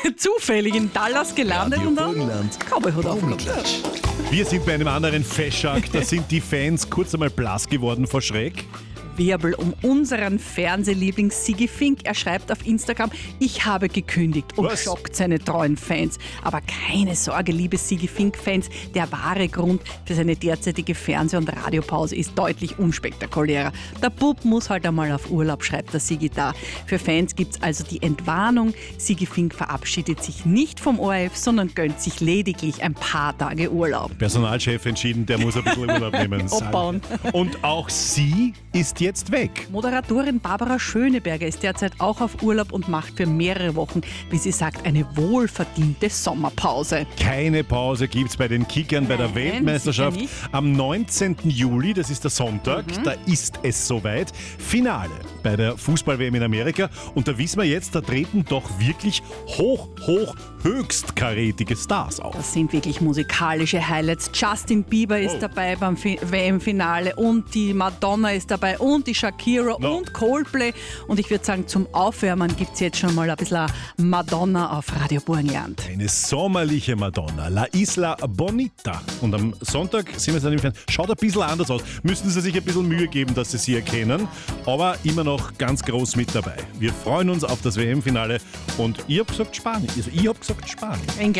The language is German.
zufällig in Dallas gelandet Radio und dann Burgenland. Cowboyhut aufgehabt. Wir sind bei einem anderen Feschak, da sind die Fans kurz einmal blass geworden vor Schreck. Wirbel um unseren Fernsehliebling Sigi Fink. Er schreibt auf Instagram, ich habe gekündigt und Was? schockt seine treuen Fans. Aber keine Sorge, liebe Sigi Fink-Fans, der wahre Grund für seine derzeitige Fernseh- und Radiopause ist deutlich unspektakulärer. Der Bub muss halt einmal auf Urlaub, schreibt der Sigi da. Für Fans gibt es also die Entwarnung. Sigi Fink verabschiedet sich nicht vom ORF, sondern gönnt sich lediglich ein paar Tage Urlaub. Personalchef entschieden, der muss ein bisschen Urlaub nehmen. Abbauen. Und auch sie ist jetzt weg. Moderatorin Barbara Schöneberger ist derzeit auch auf Urlaub und macht für mehrere Wochen, wie sie sagt, eine wohlverdiente Sommerpause. Keine Pause gibt es bei den Kickern bei der Nein, Weltmeisterschaft. sicher nicht. Am 19. Juli, das ist der Sonntag, da ist es soweit. Finale bei der Fußball-WM in Amerika. Und da wissen wir jetzt, da treten doch wirklich höchstkarätige Stars auf. Das sind wirklich musikalische Highlights. Justin Bieber ist dabei beim WM-Finale und die Madonna ist dabei und die Shakira und Coldplay. Und ich würde sagen, zum Aufwärmen gibt es jetzt schon mal ein bisschen Madonna auf Radio Burgenland. Eine sommerliche Madonna, La Isla Bonita. Und am Sonntag sind wir dann im Fernsehen. Schaut ein bisschen anders aus. Müssen Sie sich ein bisschen Mühe geben, dass Sie sie erkennen. Aber immer noch ganz groß mit dabei. Wir freuen uns auf das WM-Finale. Und ich habe gesagt Spanien. Also ich habe gesagt Spanien. Wenn